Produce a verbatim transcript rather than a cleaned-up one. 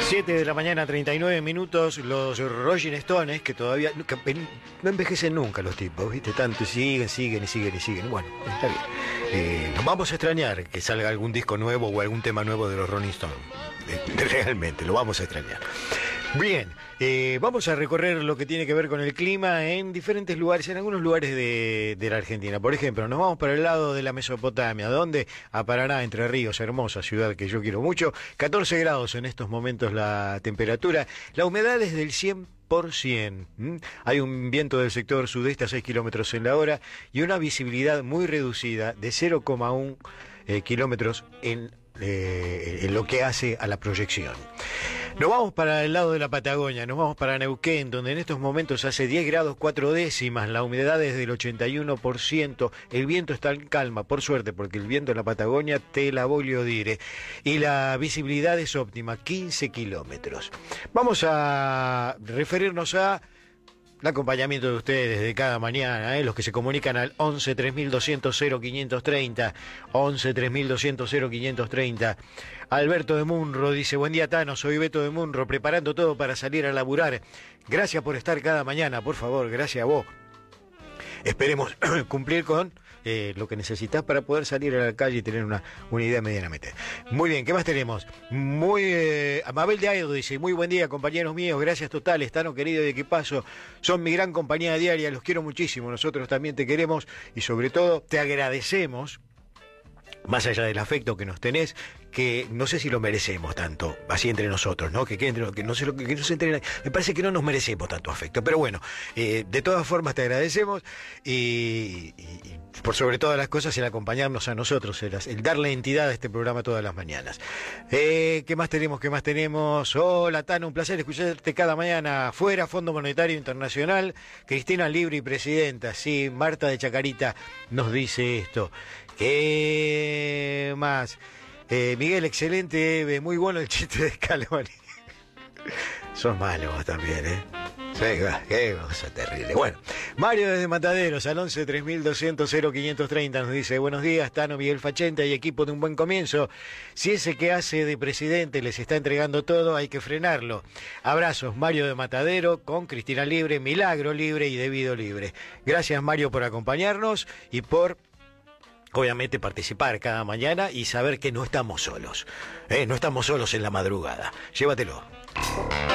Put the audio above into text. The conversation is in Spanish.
siete de la mañana, treinta y nueve minutos, los Rolling Stones, que todavía no, que no envejecen nunca los tipos, ¿viste? Tanto siguen, siguen y siguen y siguen. Bueno, está bien. Eh, nos vamos a extrañar que salga algún disco nuevo o algún tema nuevo de los Rolling Stones. Eh, realmente, lo vamos a extrañar. Bien, eh, vamos a recorrer lo que tiene que ver con el clima en diferentes lugares, en algunos lugares de, de la Argentina. Por ejemplo, nos vamos para el lado de la Mesopotamia, ¿dónde? A Paraná, Entre Ríos, hermosa ciudad que yo quiero mucho. catorce grados en estos momentos la temperatura. La humedad es del cien por ciento. ¿Mm? Hay un viento del sector sudeste a seis kilómetros en la hora y una visibilidad muy reducida de cero coma uno eh, kilómetros en, eh, en lo que hace a la proyección. Nos vamos para el lado de la Patagonia, nos vamos para Neuquén, donde en estos momentos hace diez grados cuatro décimas, la humedad es del ochenta y uno por ciento, el viento está en calma, por suerte, porque el viento en la Patagonia te la voglio dire, y la visibilidad es óptima, quince kilómetros. Vamos a referirnos a el acompañamiento de ustedes de cada mañana, ¿eh? Los que se comunican al once tres mil doscientos cero quinientos treinta, once tres mil doscientos cero quinientos treinta. Alberto de Munro dice: buen día, Tano, soy Beto de Munro, preparando todo para salir a laburar. Gracias por estar cada mañana, por favor, gracias a vos. Esperemos cumplir con eh, lo que necesitas para poder salir a la calle y tener una, una idea medianamente. Muy bien, ¿qué más tenemos? Muy eh, Mabel de Aedo dice: muy buen día, compañeros míos, gracias totales, Tano querido y equipazo, son mi gran compañía diaria, los quiero muchísimo, nosotros también te queremos y sobre todo te agradecemos, más allá del afecto que nos tenés, que no sé si lo merecemos tanto, así entre nosotros, ¿no? Que, que, entre, que no sé lo que, que no se entre, me parece que no nos merecemos tanto afecto, pero bueno, eh, de todas formas te agradecemos y, y, y por sobre todas las cosas el acompañarnos a nosotros, el, el darle entidad a este programa todas las mañanas. Eh, ¿Qué más tenemos? ¿Qué más tenemos? Hola, Tano, un placer escucharte cada mañana. Fuera Fondo Monetario Internacional, Cristina Libri, presidenta. Sí, Marta de Chacarita nos dice esto. ¿Qué más? Eh, Miguel, excelente, muy bueno el chiste de Scaloni. Sos malo vos también, ¿eh? Sí, qué cosa terrible. Bueno, Mario desde Mataderos, al once tres mil doscientos cero quinientos treinta, nos dice: buenos días, Tano, Miguel Fachenta y equipo de Un Buen Comienzo. Si ese que hace de presidente les está entregando todo, hay que frenarlo. Abrazos, Mario de Matadero, con Cristina Libre, Milagro Libre y Debido Libre. Gracias, Mario, por acompañarnos y por obviamente participar cada mañana y saber que no estamos solos, ¿eh? No estamos solos en la madrugada. Llévatelo.